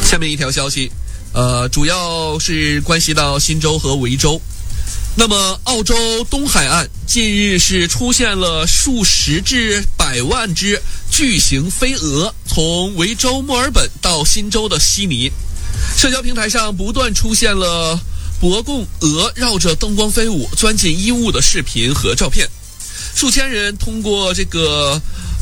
下面一条消息，主要是关系到新州和维州。那么，澳洲东海岸近日是出现了数十至百万只巨型飞蛾从维州墨尔本到新州的悉尼。社交平台上不断出现了伯贡蛾绕着灯光飞舞、钻进衣物的视频和照片。数千人通过这个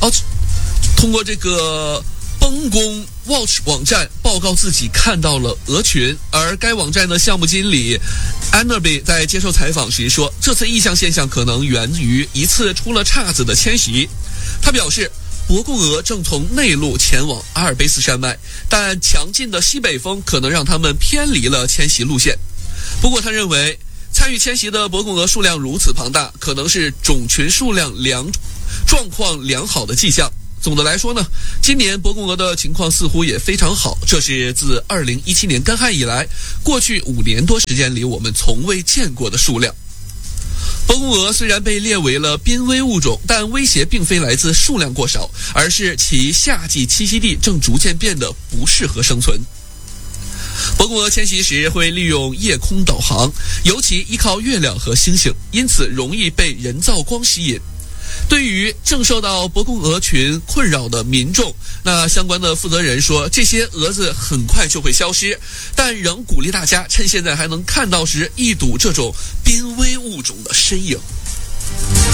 崩工 Watch 网站报告自己看到了蛾群，而该网站的项目经理 Annaby 在接受采访时说，这次异象现象可能源于一次出了岔子的迁徙。他表示，伯贡蛾正从内陆前往阿尔卑斯山脉，但强劲的西北风可能让它们偏离了迁徙路线。不过他认为，参与迁徙的伯贡蛾数量如此庞大，可能是种群数量状况良好的迹象。总的来说呢，今年伯贡蛾的情况似乎也非常好，这是自2017年干旱以来，过去5年多时间里我们从未见过的数量。伯贡蛾虽然被列为了濒危物种，但威胁并非来自数量过少，而是其夏季栖息地正逐渐变得不适合生存。伯贡蛾迁徙时会利用夜空导航，尤其依靠月亮和星星，因此容易被人造光吸引。对于正受到伯贡蛾群困扰的民众，那相关的负责人说，这些蛾子很快就会消失，但仍鼓励大家趁现在还能看到时一睹这种濒危物种的身影。